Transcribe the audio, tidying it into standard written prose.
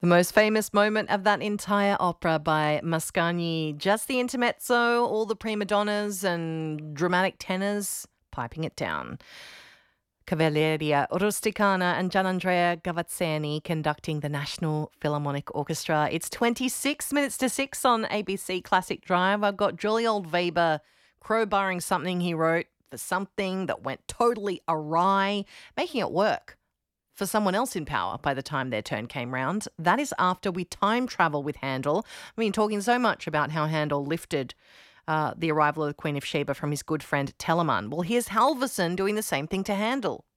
The most famous moment of that entire opera by Mascagni, just the intermezzo, all the prima donnas and dramatic tenors piping it down. Cavalleria Rusticana and Gianandrea Gavazzani conducting the National Philharmonic Orchestra. It's 26 minutes to 6 on ABC Classic Drive. I've got Jolly Old Weber crowbarring something he wrote for something that went totally awry, making it work for someone else in power by the time their turn came round. That is after we time travel with Handel. I've been talking so much about how Handel lifted the arrival of the Queen of Sheba from his good friend Telemann. Well, here's Halvorsen doing the same thing to Handel.